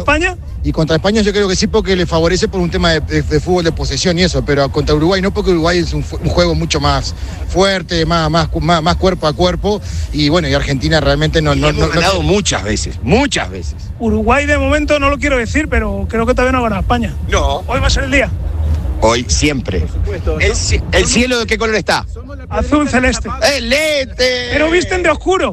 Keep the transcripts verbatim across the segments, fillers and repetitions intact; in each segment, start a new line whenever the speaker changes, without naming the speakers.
España?
Y contra España yo creo que sí, porque le favorece por un tema de, de, de fútbol de posesión y eso, pero contra Uruguay no, porque Uruguay es un, un juego mucho más fuerte, más, más, más, más cuerpo a cuerpo, y bueno, y Argentina realmente no... no,
hemos
no
ganado
no,
muchas veces, muchas veces.
Uruguay de momento no lo quiero decir, pero creo que todavía no gana España.
No.
Hoy va a ser el día.
Hoy, siempre. El, el cielo, ¿de qué color está?
Azul celeste.
¡Celeste!
Pero visten de oscuro.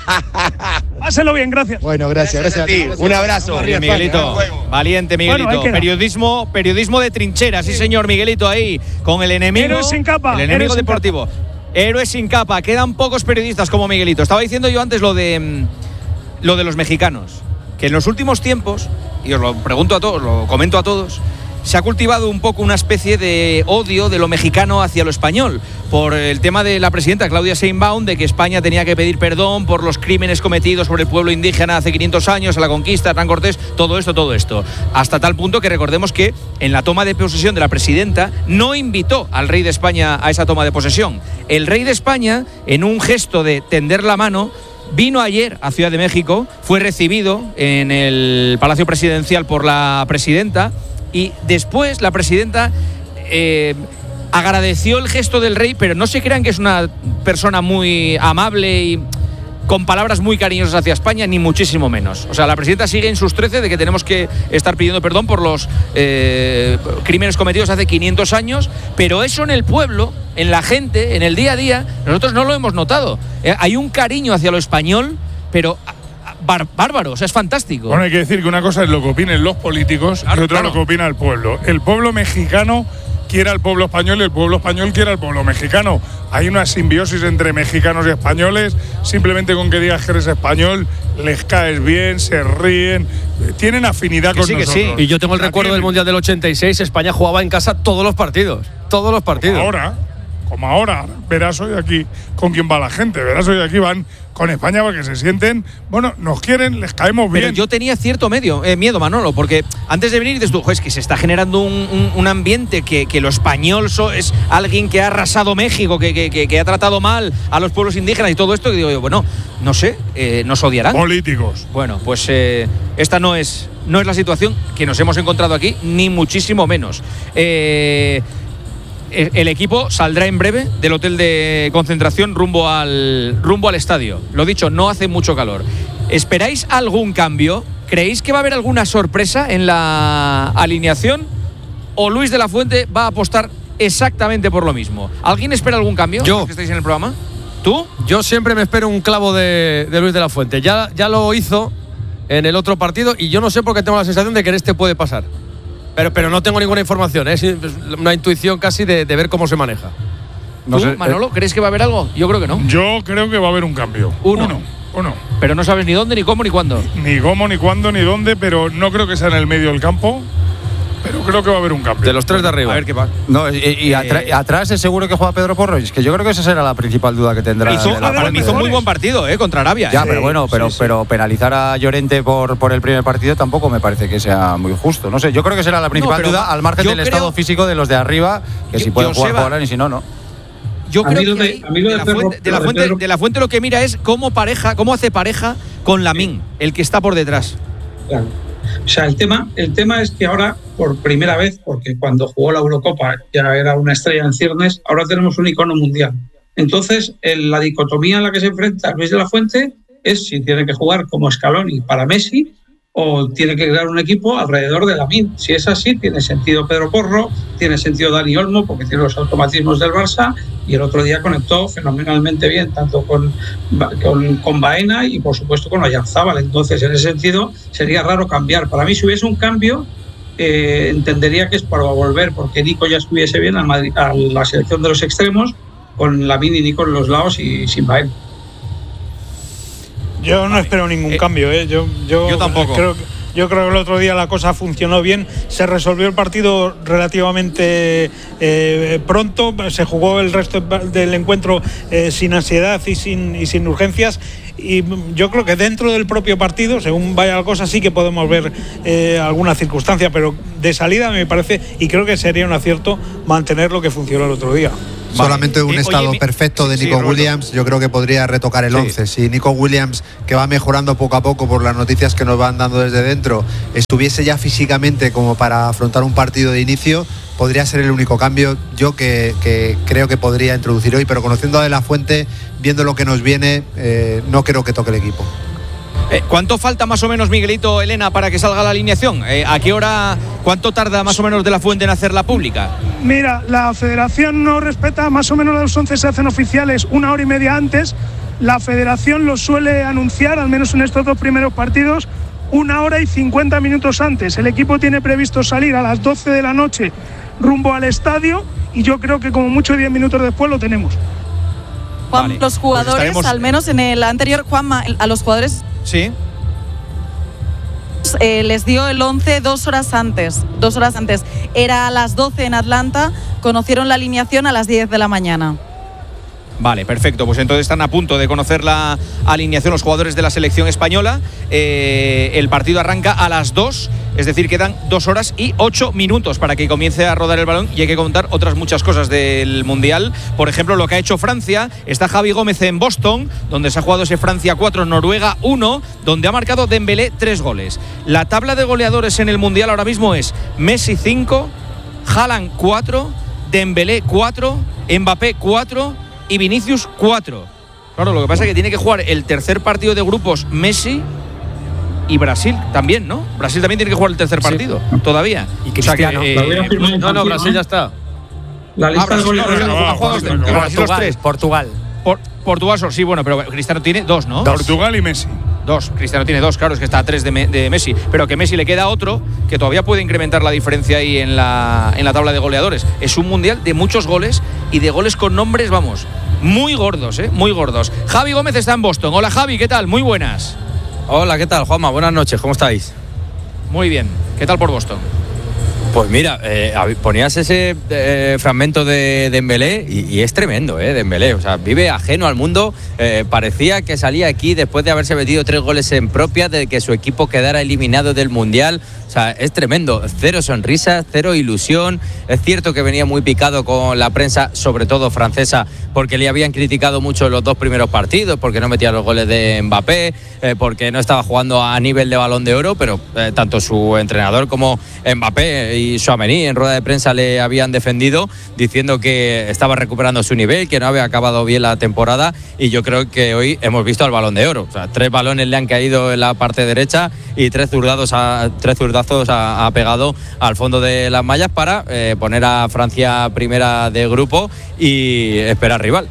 Pásenlo bien, gracias.
Bueno, gracias, gracias.
gracias a ti. Un abrazo.
Bien, Miguelito. Valiente, Miguelito.
Bueno,
periodismo, periodismo de trinchera, sí, señor Miguelito, ahí, con el enemigo.
Héroe sin capa.
El enemigo
Héroe sin
deportivo. Héroe sin capa. Quedan pocos periodistas como Miguelito. Estaba diciendo yo antes lo de, lo de los mexicanos. Que en los últimos tiempos, y os lo pregunto a todos, lo comento a todos, se ha cultivado un poco una especie de odio de lo mexicano hacia lo español, por el tema de la presidenta Claudia Sheinbaum, de que España tenía que pedir perdón por los crímenes cometidos por el pueblo indígena hace quinientos años, a la conquista, Hernán Cortés, todo esto, todo esto. Hasta tal punto que recordemos que en la toma de posesión de la presidenta no invitó al rey de España a esa toma de posesión. El rey de España, en un gesto de tender la mano, vino ayer a Ciudad de México, fue recibido en el Palacio Presidencial por la presidenta, y después la presidenta eh, agradeció el gesto del rey, pero no se crean que es una persona muy amable y con palabras muy cariñosas hacia España, ni muchísimo menos. O sea, la presidenta sigue en sus trece de que tenemos que estar pidiendo perdón por los eh, crímenes cometidos hace quinientos años, pero eso en el pueblo, en la gente, en el día a día, nosotros no lo hemos notado. Eh, hay un cariño hacia lo español, pero bar- bárbaro, o sea, es fantástico.
Bueno, hay que decir que una cosa es lo que opinen los políticos, claro, y otra claro. lo que opina el pueblo. El pueblo mexicano quiere al pueblo español y el pueblo español quiere al pueblo mexicano. Hay una simbiosis entre mexicanos y españoles. Simplemente con que digas que eres español, les caes bien, se ríen, tienen afinidad
que
con
sí,
nosotros.
Que sí.
Y yo tengo el recuerdo del Mundial del ochenta y seis, España jugaba en casa todos los partidos, todos los partidos.
Como ahora, como ahora, verás hoy aquí con quién va la gente, verás hoy aquí van con España porque se sienten, bueno, nos quieren, les caemos bien.
Pero yo tenía cierto medio, eh, miedo, Manolo, porque antes de venir dices tú, es que se está generando un, un, un ambiente que, que lo español so, es alguien que ha arrasado México, que, que, que, que ha tratado mal a los pueblos indígenas y todo esto, y digo yo, bueno, no sé, eh, nos odiarán.
Políticos.
Bueno, pues eh, esta no es, no es la situación que nos hemos encontrado aquí, ni muchísimo menos. Eh... El equipo saldrá en breve del hotel de concentración rumbo al, rumbo al estadio. Lo dicho, no hace mucho calor. ¿Esperáis algún cambio? ¿Creéis que va a haber alguna sorpresa en la alineación? ¿O Luis de la Fuente va a apostar exactamente por lo mismo? ¿Alguien espera algún cambio?
Yo.
¿Que estáis en el programa? ¿Tú?
Yo siempre me espero un clavo de, de Luis de la Fuente. Ya, ya lo hizo en el otro partido y yo no sé por qué tengo la sensación de que en este puede pasar. Pero, pero no tengo ninguna información, ¿eh? Es una intuición casi de, de ver cómo se maneja.
No ¿Tú, sé, Manolo, eh. crees que va a haber algo? Yo creo que no.
Yo creo que va a haber un cambio.
Uno.
Uno. Uno.
Pero no sabes ni dónde, ni cómo, ni cuándo.
Ni cómo, ni cuándo, ni dónde, pero no creo que sea en el medio del campo. Pero creo que va a haber un cambio.
De los tres de arriba.
A ver qué pasa.
No, y, y atra-
eh,
atrás es seguro que juega Pedro Porro. Es que yo creo que esa será la principal duda que tendrá.
Hizo,
de la
para mí hizo muy buen partido, ¿eh? Contra Arabia.
Ya,
¿eh?
pero bueno, pero,
sí, sí.
pero penalizar a Llorente por, por el primer partido tampoco me parece que sea muy justo. No sé, yo creo que será la principal
no,
duda al margen del
creo,
estado físico de los de arriba, que
yo,
si pueden jugar,
Joseba,
jugarán y si no, no.
Yo
a
creo
de,
que de, de, la fuente, de, la fuente,
Pedro...
de la Fuente lo que mira es cómo pareja, cómo hace pareja con Lamine, el que está por detrás.
Claro. O sea, el tema, el tema es que ahora, por primera vez, porque cuando jugó la Eurocopa ya era una estrella en ciernes, ahora tenemos un icono mundial. Entonces, el, la dicotomía en la que se enfrenta Luis de la Fuente es si tiene que jugar como Scaloni para Messi o tiene que crear un equipo alrededor de Lamine. Si es así, tiene sentido Pedro Porro, tiene sentido Dani Olmo, porque tiene los automatismos del Barça, y el otro día conectó fenomenalmente bien, tanto con, con, con Baena y, por supuesto, con Oyarzábal. Entonces, en ese sentido, sería raro cambiar. Para mí, si hubiese un cambio, eh, entendería que es para volver, porque Nico ya estuviese bien a, Madrid, a la selección de los extremos, con Lamine y Nico en los lados y sin Baena.
Yo no espero ningún
eh,
cambio, ¿eh? Yo, yo,
yo tampoco.
Creo, yo creo que el otro día la cosa funcionó bien. Se resolvió el partido relativamente eh, pronto. Se jugó el resto del encuentro eh, sin ansiedad y sin, y sin urgencias. Y yo creo que dentro del propio partido, según vaya la cosa, sí que podemos ver eh, alguna circunstancia. Pero de salida me parece, y creo que sería un acierto, mantener lo que funcionó el otro día.
Solamente un
Eh,
estado
oye,
perfecto de
sí,
Nico
sí,
Williams, yo creo que podría retocar el
Sí.
once. Si Nico Williams, que va mejorando poco a poco por las noticias que nos van dando desde dentro, estuviese ya físicamente como para afrontar un partido de inicio, podría ser el único cambio yo que, que creo que podría introducir hoy, pero conociendo a De La Fuente, viendo lo que nos viene, eh, no creo que toque el equipo.
Eh, ¿Cuánto falta más o menos, Miguelito, Elena, para que salga la alineación? Eh, ¿A qué hora, cuánto tarda más o menos De La Fuente en hacerla pública?
Mira, la federación no respeta, más o menos los once se hacen oficiales una hora y media antes. La federación los suele anunciar, al menos en estos dos primeros partidos, una hora y cincuenta minutos antes. El equipo tiene previsto salir a las doce de la noche rumbo al estadio y yo creo que como mucho diez minutos después lo tenemos.
Juan,
Vale,
los jugadores,
pues estaremos...
al menos en el anterior, Juanma, a los jugadores
Sí.
eh, les dio el once dos horas antes. Dos horas antes. Era a las doce en Atlanta, conocieron la alineación a las diez de la mañana.
Vale, perfecto. Pues entonces están a punto de conocer la alineación los jugadores de la selección española. Eh, el partido arranca a las dos, es decir, quedan dos horas y ocho minutos para que comience a rodar el balón y hay que contar otras muchas cosas del Mundial. Por ejemplo, lo que ha hecho Francia. Está Javi Gómez en Boston, donde se ha jugado ese Francia cuatro, Noruega uno, donde ha marcado Dembélé tres goles. La tabla de goleadores en el Mundial ahora mismo es Messi cinco, Haaland cuatro, Dembélé cuatro, Mbappé cuatro y Vinicius cuatro. Claro, lo que pasa es que tiene que jugar el tercer partido de grupos Messi y Brasil también, ¿no? Brasil también tiene que jugar el tercer partido, sí. Todavía.
Y Cristiano.
O sea que, eh,
no, no, Brasil ya está.
La lista
ah,
de goleadores.
Portugal. Portugal.
Por, Portugal, sí, bueno, pero Cristiano tiene dos, ¿no?
Dos. Portugal y Messi.
Dos, Cristiano tiene dos, claro, es que está a tres de, Me, de Messi, pero que Messi le queda otro que todavía puede incrementar la diferencia ahí en la, en la tabla de goleadores. Es un mundial de muchos goles y de goles con nombres, vamos, muy gordos, ¿eh? Muy gordos. Javi Gómez está en Boston. Hola Javi, ¿qué tal? Muy buenas.
Hola, ¿qué tal, Juanma? Buenas noches, ¿cómo estáis?
Muy bien, ¿qué tal por Boston?
Pues mira, eh, ponías ese eh, fragmento de Dembélé y, y es tremendo, ¿eh? Dembélé, o sea, vive ajeno al mundo. Eh, parecía que salía aquí después de haberse metido tres goles en propia, de que su equipo quedara eliminado del Mundial. O sea, es tremendo. Cero sonrisas, cero ilusión. Es cierto que venía muy picado con la prensa, sobre todo francesa, porque le habían criticado mucho los dos primeros partidos, porque no metía los goles de Mbappé, eh, porque no estaba jugando a nivel de Balón de Oro, pero eh, tanto su entrenador como Mbappé y Tchouaméni en rueda de prensa le habían defendido, diciendo que estaba recuperando su nivel, que no había acabado bien la temporada, y yo creo que hoy hemos visto al Balón de Oro. O sea, tres balones le han caído en la parte derecha y tres zurdados a, tres zurdazos ha, ha pegado al fondo de las mallas para eh, poner a Francia primera de grupo y esperar rival.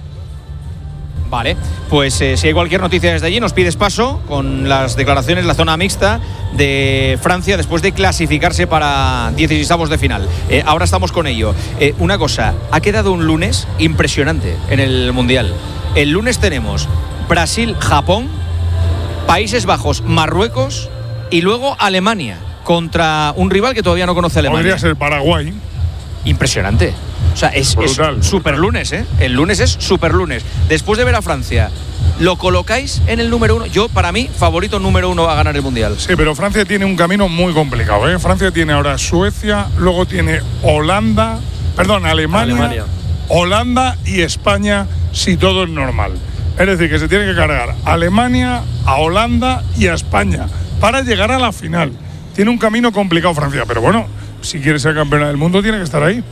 Vale, pues eh, si hay cualquier noticia desde allí nos pides paso con las declaraciones, la zona mixta de Francia después de clasificarse para dieciseisavos de final. Eh, ahora estamos con ello. Eh, una cosa, ha quedado un lunes impresionante en el Mundial. El lunes tenemos Brasil-Japón, Países Bajos, Marruecos y luego Alemania contra un rival que todavía no conoce Alemania.
Podría ser Paraguay.
Impresionante. O sea, es, es super lunes, ¿eh? El lunes es super lunes. Después de ver a Francia, ¿lo colocáis en el número uno? Yo, para mí, favorito número uno a ganar el Mundial.
Sí, pero Francia tiene un camino muy complicado, ¿eh? Francia tiene ahora Suecia, luego tiene Holanda, perdón, Alemania, Alemania, Holanda y España, si todo es normal. Es decir, que se tiene que cargar a Alemania, a Holanda y a España para llegar a la final. Tiene un camino complicado Francia, pero bueno, si quiere ser campeona del mundo tiene que estar ahí.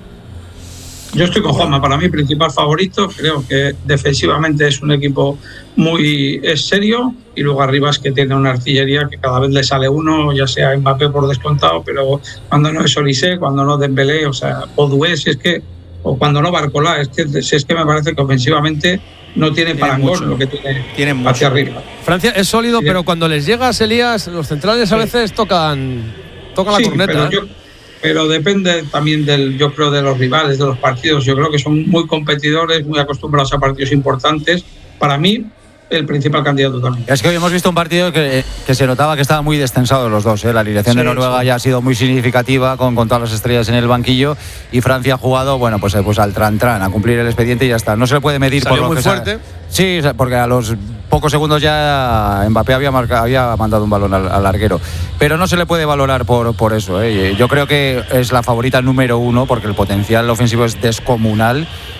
Yo estoy con Juanma, para mí principal favorito, creo que defensivamente es un equipo muy es serio y luego arriba es que tiene una artillería que cada vez le sale uno, ya sea Mbappé por descontado, pero cuando no es Olise, cuando no Dembélé, o sea, Odué, si es que, o cuando no Barcola, es que, si es que me parece que ofensivamente no tiene, tiene parangón mucho, lo que tiene, tiene hacia mucho. Arriba.
Francia es sólido, sí, pero cuando les llegas, Elías, los centrales a veces sí. tocan, tocan sí, la corneta.
Pero, yo, pero depende también del, yo creo, de los rivales, de los partidos. Yo creo que son muy competidores, muy acostumbrados a partidos importantes. Para mí, el principal candidato también.
Es que hoy hemos visto un partido que, que se notaba que estaban muy descensados los dos, ¿eh? La alineación sí, de Noruega sí. ya ha sido muy significativa con, con todas las estrellas en el banquillo y Francia ha jugado, bueno, pues, pues al tran-tran, a cumplir el expediente y ya está. No se le puede medir
Salió
por lo
muy
que
fuerte.
Sí, porque a los pocos segundos ya Mbappé había, marcado, había mandado un balón al, al larguero. Pero no se le puede valorar por, por eso, ¿eh? Yo creo que es la favorita número uno porque el potencial ofensivo es descomunal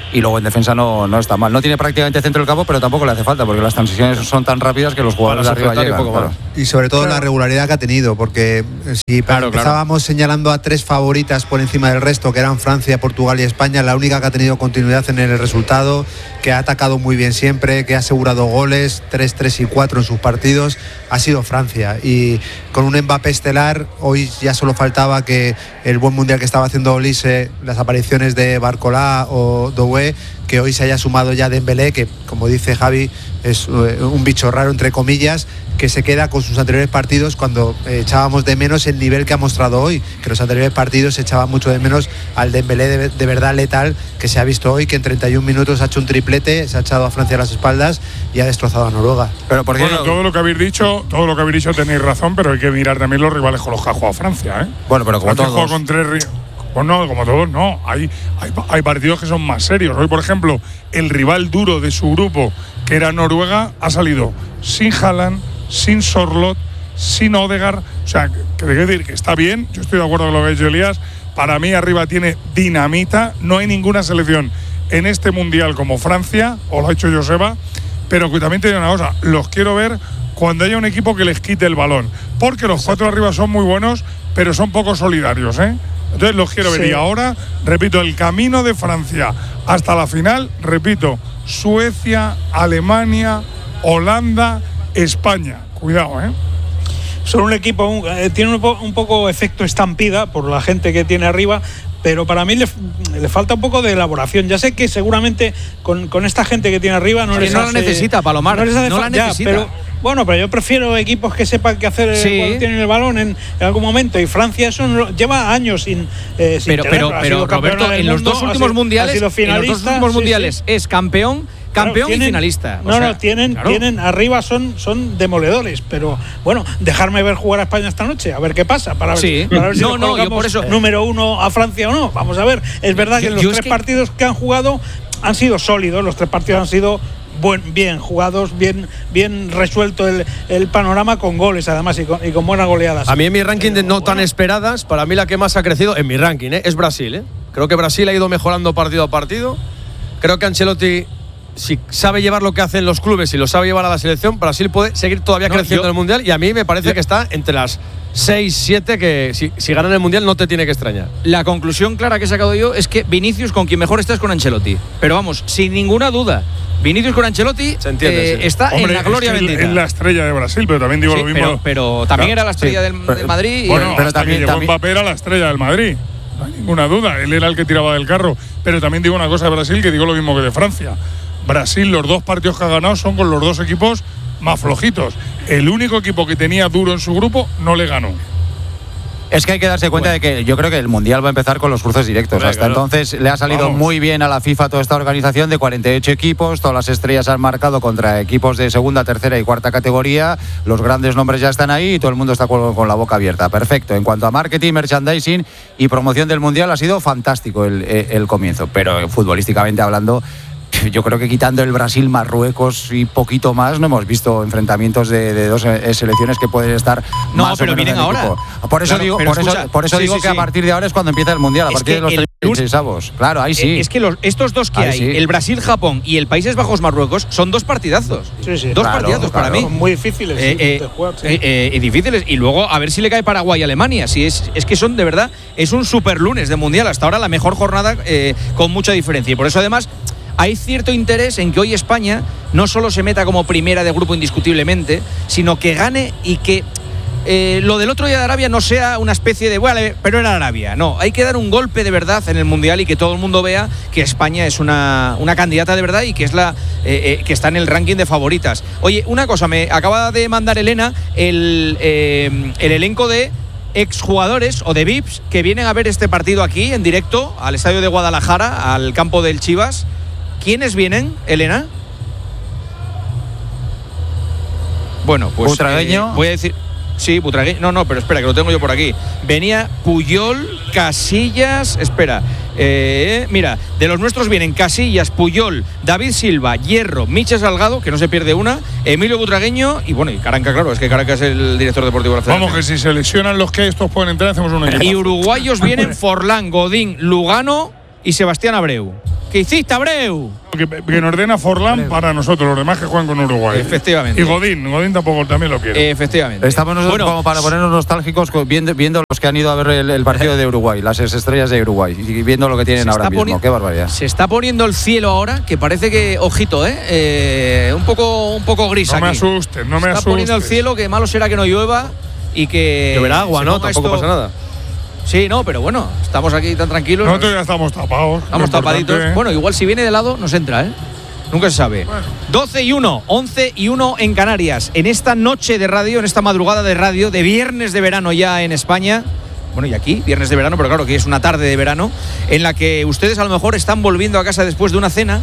y luego en defensa no, no está mal. No tiene prácticamente centro del campo, pero tampoco le hace falta, porque las transiciones son tan rápidas que los jugadores de arriba llegan.
Y, claro. y sobre todo claro. la regularidad que ha tenido, porque si claro, empezábamos claro. señalando a tres favoritas por encima del resto, que eran Francia, Portugal y España, la única que ha tenido continuidad en el resultado, que ha atacado muy bien siempre, que ha asegurado goles, tres, tres y cuatro en sus partidos, ha sido Francia. Y con un Mbappé estelar, hoy ya solo faltaba que el buen mundial que estaba haciendo Olise, las apariciones de Barcolá o Doué, que hoy se haya sumado ya Dembélé, que como dice Javi es un bicho raro entre comillas, que se queda con sus anteriores partidos cuando eh, echábamos de menos el nivel que ha mostrado hoy, que los anteriores partidos se echaba mucho de menos al Dembélé de, de verdad letal que se ha visto hoy, que en treinta y un minutos ha hecho un triplete, se ha echado a Francia a las espaldas y ha destrozado a Noruega.
Pero por bueno, todo lo que habéis dicho, todo lo que habéis dicho tenéis razón, pero hay que mirar también los rivales con los que ha jugado Francia, ¿eh?
Bueno, pero como
Francia
todos.
Juega con tres Pues no, como todos, no. Hay, hay, hay partidos que son más serios. Hoy, por ejemplo, el rival duro de su grupo, que era Noruega, ha salido sin Haaland, sin Sorloth, sin Odegaard. O sea, que te quiero decir que está bien. Yo estoy de acuerdo con lo que ha dicho Elías. Para mí, arriba tiene dinamita. No hay ninguna selección en este mundial como Francia, o lo ha hecho Joseba. Pero que también te digo una cosa: los quiero ver cuando haya un equipo que les quite el balón. Porque los cuatro arriba son muy buenos, pero son poco solidarios, ¿eh? Entonces los quiero ver. Sí. Y ahora, repito, el camino de Francia hasta la final, repito, Suecia, Alemania, Holanda, España. Cuidado, ¿eh?
Son un equipo, un, eh, tiene un, po- un poco efecto estampida por la gente que tiene arriba, pero para mí le, le falta un poco de elaboración. Ya sé que seguramente con, con esta gente que tiene arriba no
sí,
les
no
hace,
la necesita, Palomar,
no, les hace
no la
ya,
necesita.
Pero, bueno, pero yo prefiero equipos que sepan qué hacer sí. cuando tienen el balón en, en algún momento. Y Francia eso no, lleva años sin, eh, sin
pero,
tenerlo.
Pero, pero Roberto, en los dos últimos mundiales, en los dos últimos mundiales sí, sí. es campeón. Campeón claro, tienen, y finalista.
No, o sea, no, tienen, claro. tienen arriba son, son demoledores, pero bueno, dejarme ver jugar a España esta noche, a ver qué pasa, para ver,
sí.
para ver si
no,
no,
yo por eso
número uno a Francia o no. Vamos a ver, es verdad yo, que los tres que... partidos que han jugado han sido sólidos, los tres partidos han sido buen, bien jugados, bien, bien resuelto el, el panorama con goles además y con, y con buenas goleadas.
A mí en mi ranking
pero,
de no
bueno.
tan esperadas, para mí la que más ha crecido en mi ranking ¿eh? es Brasil. ¿eh? Creo que Brasil ha ido mejorando partido a partido. Creo que Ancelotti, si sabe llevar lo que hacen los clubes y lo sabe llevar a la selección, Brasil puede seguir todavía no, creciendo yo, en el Mundial y a mí me parece yo, que está entre las seis, siete que si, si ganan el Mundial no te tiene que extrañar.
La conclusión clara que he sacado yo es que Vinicius con quien mejor está es con Ancelotti. Pero vamos, sin ninguna duda, Vinicius con Ancelotti Se entiende, eh, sí. está
Hombre,
en la gloria
es
bendita.
Es la estrella de Brasil, pero también digo
sí,
lo mismo.
Pero, pero también claro, era la estrella sí, del,
pero,
del Madrid.
Bueno,
y,
pero hasta también, que llegó también. Mbappé era la estrella del Madrid. No hay ninguna duda, él era el que tiraba del carro. Pero también digo una cosa de Brasil que digo lo mismo que de Francia. Brasil, los dos partidos que ha ganado son con los dos equipos más flojitos. El único equipo que tenía duro en su grupo no le ganó.
Es que hay que darse cuenta bueno. de que yo creo que el Mundial va a empezar con los cruces directos. Hombre, Hasta claro. entonces le ha salido Vamos. muy bien a la FIFA toda esta organización de cuarenta y ocho equipos. Todas las estrellas han marcado contra equipos de segunda, tercera y cuarta categoría. Los grandes nombres ya están ahí y todo el mundo está con, con la boca abierta. Perfecto. En cuanto a marketing, merchandising y promoción del Mundial ha sido fantástico el, el comienzo. Pero futbolísticamente hablando, yo creo que quitando el Brasil, Marruecos y poquito más, no hemos visto enfrentamientos de, de dos selecciones que pueden estar
no,
más
pero
o menos
vienen
en
ahora.
equipo. Por eso
claro,
digo, por
escucha,
eso, por eso
sí,
digo
sí,
que
sí.
a partir de ahora es cuando empieza el Mundial, a
es
partir de los treinta y seis avos. Claro, ahí sí.
Es que los, estos dos que
ahí
hay,
sí.
el Brasil-Japón y el Países Bajos-Marruecos, son dos partidazos.
Sí, sí.
Dos
claro,
partidazos
claro.
para mí.
Son muy difíciles
eh,
sí,
eh,
de jugar. Sí.
Eh, eh, y difíciles. Y luego a ver si le cae Paraguay y Alemania. Si es, es que son de verdad, es un super lunes de Mundial. Hasta ahora la mejor jornada eh, con mucha diferencia. Y por eso además hay cierto interés en que hoy España no solo se meta como primera de grupo indiscutiblemente, sino que gane y que eh, lo del otro día de Arabia no sea una especie de, bueno, pero era Arabia. No, hay que dar un golpe de verdad en el Mundial y que todo el mundo vea que España es una, una candidata de verdad y que es la eh, eh, que está en el ranking de favoritas. Oye, una cosa, me acaba de mandar Elena el, eh, el elenco de exjugadores o de V I Ps que vienen a ver este partido aquí en directo al estadio de Guadalajara, al campo del Chivas. ¿Quiénes vienen, Elena? Bueno, pues
Butragueño.
Eh, voy a decir. Sí, Butragueño. No, no, pero espera, que lo tengo yo por aquí. Venía Puyol, Casillas. Espera. Eh, mira, de los nuestros vienen Casillas, Puyol, David Silva, Hierro, Michel Salgado, que no se pierde una, Emilio Butragueño y bueno, y Caranca, claro, es que Caranca es el director deportivo de la Federación.
Vamos, que si se lesionan los que estos pueden entrar, hacemos un equipo.
Y uruguayos vienen Forlán, Godín, Lugano y Sebastián Abreu. ¿Qué hiciste, Abreu?
Que, que nos den a Forlán para nosotros, los demás que juegan con Uruguay.
Efectivamente.
Y Godín, Godín tampoco también lo quiere.
Efectivamente.
Estamos nosotros
Bueno,
como para ponernos nostálgicos viendo, viendo los que han ido a ver el, el partido de Uruguay, las estrellas de Uruguay, y viendo lo que tienen
Se
ahora
está
mismo.
poni-
Qué barbaridad.
Se está poniendo el cielo ahora, que parece que, ojito, ¿eh? eh un poco un poco gris
No
aquí.
me asustes, no me
Se está
asustes.
poniendo el cielo, que malo será que no llueva y que...
Lloverá agua,
se
¿no?
ponga
Tampoco
esto-
pasa nada.
Sí, no, pero bueno, estamos aquí tan tranquilos.
Nosotros ya estamos tapados.
Estamos
lo importante,
tapaditos.
¿eh?
Bueno, igual si viene de lado nos entra, ¿eh? Nunca se sabe.
Bueno.
doce y uno, once y uno en Canarias. En esta noche de radio, en esta madrugada de radio, de viernes de verano ya en España. Bueno, y aquí, viernes de verano, pero claro que es una tarde de verano, en la que ustedes a lo mejor están volviendo a casa después de una cena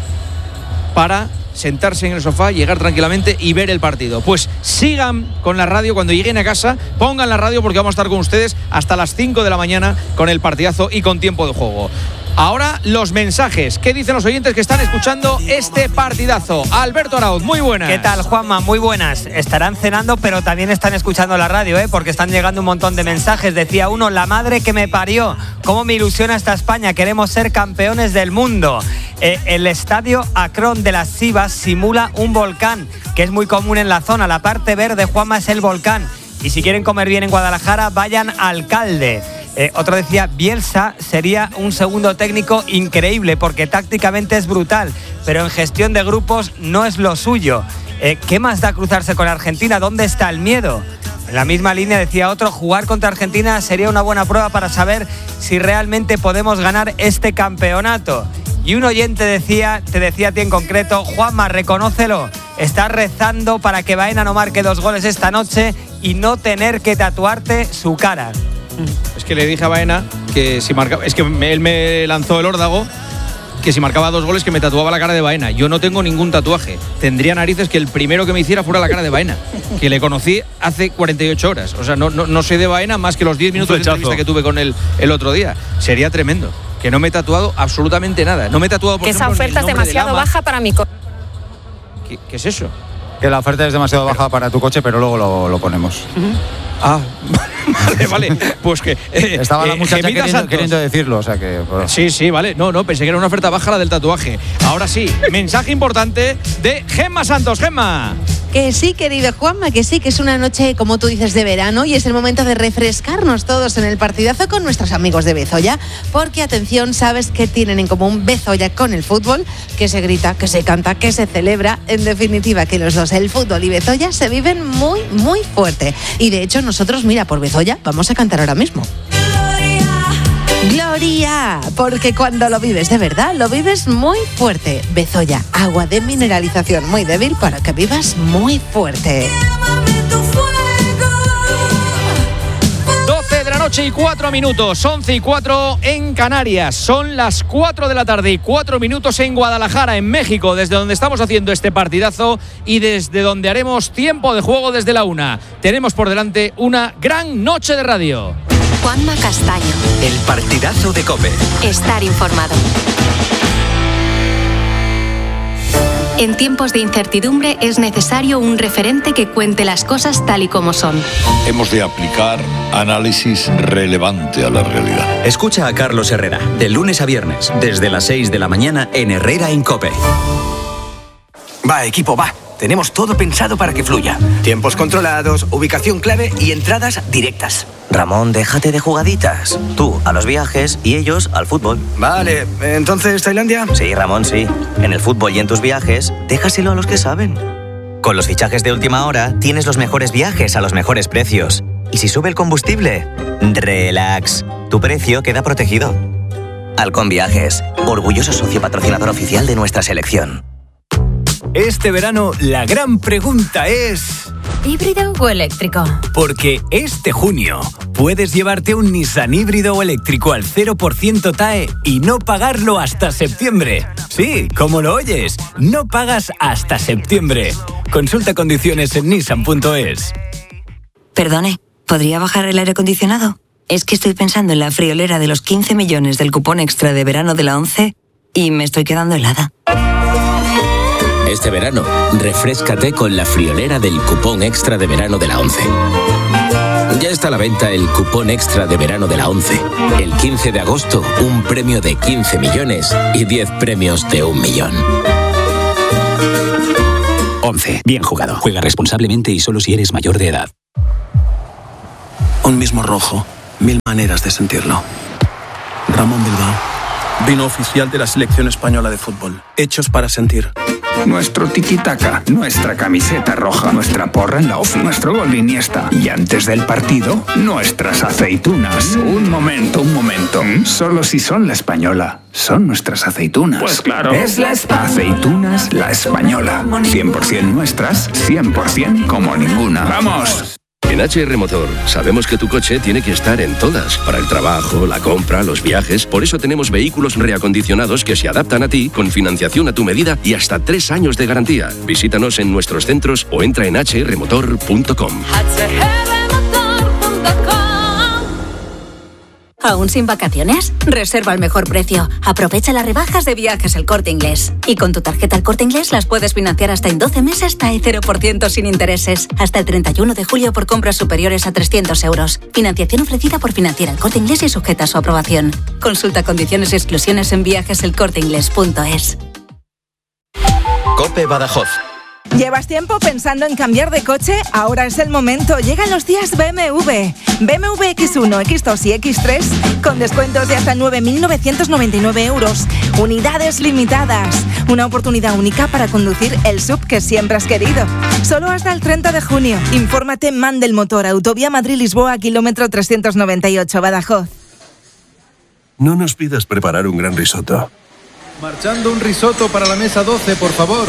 para sentarse en el sofá, llegar tranquilamente y ver el partido. Pues sigan con la radio cuando lleguen a casa, pongan la radio porque vamos a estar con ustedes hasta las cinco de la mañana con el partidazo y con tiempo de juego. Ahora los mensajes. ¿Qué dicen los oyentes que están escuchando este partidazo? Alberto Arauz, muy buenas.
¿Qué tal, Juanma? Muy buenas. Estarán cenando, pero también están escuchando la radio, ¿eh? Porque están llegando un montón de mensajes. Decía uno, la madre que me parió. ¿Cómo me ilusiona esta España? Queremos ser campeones del mundo. Eh, el estadio Akron de las Sivas simula un volcán, que es muy común en la zona. La parte verde, Juanma, es el volcán. Y si quieren comer bien en Guadalajara, vayan al Calde. Eh, otro decía, Bielsa sería un segundo técnico increíble porque tácticamente es brutal, pero en gestión de grupos no es lo suyo. Eh, ¿Qué más da cruzarse con Argentina? ¿Dónde está el miedo? En la misma línea decía otro, jugar contra Argentina sería una buena prueba para saber si realmente podemos ganar este campeonato. Y un oyente decía, te decía a ti en concreto, Juanma, reconócelo, estás rezando para que Baena no marque dos goles esta noche y no tener que tatuarte su cara.
Es que le dije a Baena que si marcaba, es que me, él me lanzó el órdago, que si marcaba dos goles que me tatuaba la cara de Baena. Yo no tengo ningún tatuaje. Tendría narices que el primero que me hiciera fuera la cara de Baena, que le conocí hace cuarenta y ocho horas. O sea, no, no, no sé de Baena más que los diez minutos de entrevista que tuve con él el otro día. Sería tremendo. Que no me he tatuado absolutamente nada. No me he tatuado, por
Esa
ejemplo,
oferta es
ni el nombre de
demasiado
Lama.
baja para mi co-
¿Qué, qué es eso?
Que la oferta es demasiado baja para tu coche, pero luego lo, lo ponemos.
Ah, vale, vale. Pues que. eh,
Estaba la
eh,
muchacha
Gemida
queriendo,
Santos.
queriendo decirlo, o sea que. Bueno.
Sí, sí, vale. No, no, pensé que era una oferta baja la del tatuaje. Ahora sí, mensaje importante de Gemma Santos. Gemma.
Que sí, querido Juanma, que sí, que es una noche, como tú dices, de verano y es el momento de refrescarnos todos en el partidazo con nuestros amigos de Bezoya. Porque, atención, ¿sabes qué tienen en común Bezoya con el fútbol? Que se grita, que se canta, que se celebra. En definitiva, que los dos, el fútbol y Bezoya, se viven muy, muy fuerte. Y de hecho, nosotros, mira, por Bezoya, vamos a cantar ahora mismo. Gloria, porque cuando lo vives de verdad, lo vives muy fuerte. Bezoya, agua de mineralización muy débil para que vivas muy fuerte.
doce de la noche y cuatro minutos, once y cuatro en Canarias. Son las cuatro de la tarde y cuatro minutos en Guadalajara, en México, desde donde estamos haciendo este partidazo y desde donde haremos tiempo de juego desde la una. Tenemos por delante una gran noche de radio.
Juanma Castaño.
El partidazo de COPE.
Estar informado. En tiempos de incertidumbre es necesario un referente que cuente las cosas tal y como son.
Hemos de aplicar análisis relevante a la realidad.
Escucha a Carlos Herrera, de lunes a viernes, desde las seis de la mañana en Herrera en COPE.
Va, equipo, va. Tenemos todo pensado para que fluya. Tiempos controlados, ubicación clave y entradas directas.
Ramón, déjate de jugaditas. Tú a los viajes y ellos al fútbol.
Vale, ¿entonces Tailandia?
Sí, Ramón, sí. En el fútbol y en tus viajes, déjaselo a los que saben. Con los fichajes de última hora, tienes los mejores viajes a los mejores precios. Y si sube el combustible, relax. Tu precio queda protegido. Halcón Viajes, orgulloso socio patrocinador oficial de nuestra selección.
Este verano, la gran pregunta es...
¿híbrido o eléctrico?
Porque este junio puedes llevarte un Nissan híbrido o eléctrico al cero por ciento T A E y no pagarlo hasta septiembre. Sí, como lo oyes, no pagas hasta septiembre. Consulta condiciones en nissan punto es.
Perdone, ¿podría bajar el aire acondicionado? Es que estoy pensando en la friolera de los quince millones del cupón extra de verano de la ONCE y me estoy quedando helada.
Este verano, refréscate con la friolera del cupón extra de verano de la ONCE. Ya está a la venta el cupón extra de verano de la ONCE. El quince de agosto, un premio de quince millones y diez premios de un millón.
ONCE. Bien jugado. Juega responsablemente y solo si eres mayor de edad.
Un mismo rojo. Mil maneras de sentirlo. Ramón Bilbao. Vino oficial de la selección española de fútbol. Hechos para sentir.
Nuestro tiki-taka, nuestra camiseta roja, nuestra porra en la ofi, nuestro gol de Iniesta. Y antes del partido, nuestras aceitunas. Un momento, un momento. Solo si son la española, son nuestras aceitunas. Pues claro. Es la Espa- Aceitunas La Española. cien por ciento nuestras, cien por ciento como ninguna. ¡Vamos!
En H R Motor sabemos que tu coche tiene que estar en todas, para el trabajo, la compra, los viajes. Por eso tenemos vehículos reacondicionados que se adaptan a ti, con financiación a tu medida y hasta tres años de garantía. Visítanos en nuestros centros o entra en h r motor punto com.
¿Aún sin vacaciones? Reserva al mejor precio. Aprovecha las rebajas de Viajes El Corte Inglés. Y con tu tarjeta El Corte Inglés las puedes financiar hasta en doce meses hasta cero por ciento sin intereses. Hasta el treinta y uno de julio por compras superiores a trescientos euros. Financiación ofrecida por Financiera El Corte Inglés y sujeta a su aprobación. Consulta condiciones y exclusiones en viajes el corte inglés punto es.
COPE Badajoz.
¿Llevas tiempo pensando en cambiar de coche? Ahora es el momento. Llegan los días B M W. B M W equis uno, equis dos y equis tres con descuentos de hasta nueve mil novecientos noventa y nueve euros. Unidades limitadas. Una oportunidad única para conducir el S U V que siempre has querido. Solo hasta el treinta de junio. Infórmate en Mandel Motor, Autovía Madrid-Lisboa, kilómetro trescientos noventa y ocho, Badajoz.
No nos pidas preparar un gran risotto.
Marchando un risotto para la mesa doce, por favor.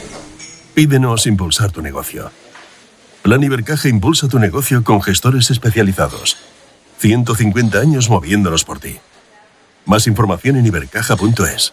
Pídenos impulsar tu negocio. Plan Ibercaja impulsa tu negocio con gestores especializados. ciento cincuenta años moviéndolos por ti. Más información en ibercaja punto es.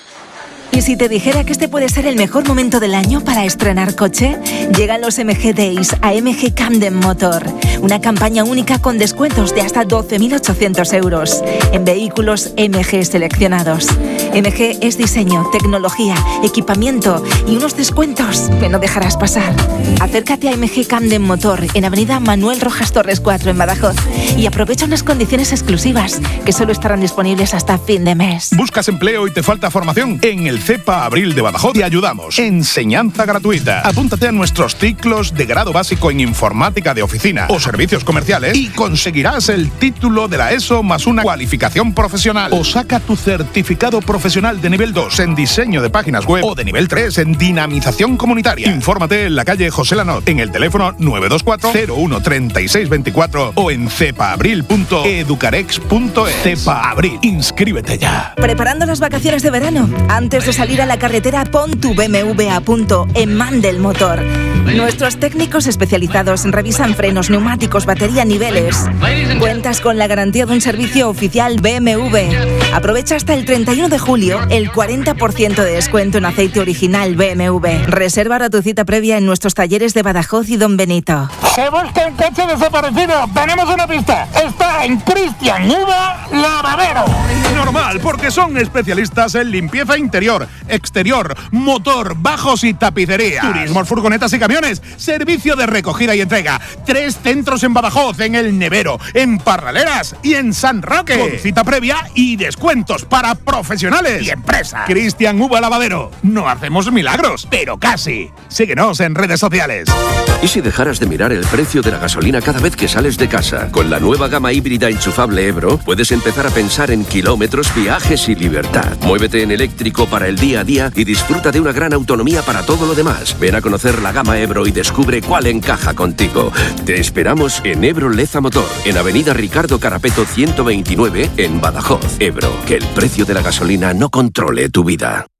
¿Y si te dijera que este puede ser el mejor momento del año para estrenar coche? Llegan los M G Days a M G Camden Motor. Una campaña única con descuentos de hasta doce mil ochocientos euros en vehículos M G seleccionados. M G es diseño, tecnología, equipamiento y unos descuentos que no dejarás pasar. Acércate a M G Camden Motor en Avenida Manuel Rojas Torres cuatro en Badajoz y aprovecha unas condiciones exclusivas que solo estarán disponibles hasta fin de mes.
¿Buscas empleo y te falta formación? En el CEPA Abril de Badajoz te ayudamos. Enseñanza gratuita. Apúntate a nuestros ciclos de grado básico en informática de oficina o servicios comerciales y conseguirás el título de la ESO más una cualificación profesional. O saca tu certificado profesional de nivel dos en diseño de páginas web o de nivel tres en dinamización comunitaria. Infórmate en la calle José Lanot en el teléfono nueve dos cuatro cero uno tres seis dos cuatro o en cepa abril punto educarex punto es. CEPA Abril. Inscríbete ya.
Preparando las vacaciones de verano. Antes de salir a la carretera, pon tu B M W a punto en Mandel Motor. Nuestros técnicos especializados revisan frenos, neumáticos, batería, niveles. Cuentas con la garantía de un servicio oficial B M W. Aprovecha hasta el treinta y uno de julio el cuarenta por ciento de descuento en aceite original B M W. Reserva ahora tu cita previa en nuestros talleres de Badajoz y Don Benito.
Se busca un coche desaparecido. Tenemos una pista. Está en Cristian Uva Lavadero.
Normal, porque son especialistas en limpieza interior, exterior, motor, bajos y tapicería. Turismos, furgonetas y camiones. Servicio de recogida y entrega. Tres centros en Badajoz, en El Nevero, en Parraleras y en San Roque. Con cita previa y descuentos para profesionales y empresas. Cristian Uva Lavadero. No hacemos milagros, pero casi. Síguenos en redes sociales.
¿Y si dejaras de mirar el precio de la gasolina cada vez que sales de casa? Con la nueva gama híbrida enchufable Ebro, puedes empezar a pensar en kilómetros, viajes y libertad. Muévete en eléctrico para el día a día y disfruta de una gran autonomía para todo lo demás. Ven a conocer la gama Ebro y descubre cuál encaja contigo. Te esperamos en Ebro Leza Motor, en Avenida Ricardo Carapeto ciento veintinueve, en Badajoz. Ebro, que el precio de la gasolina no controle tu vida.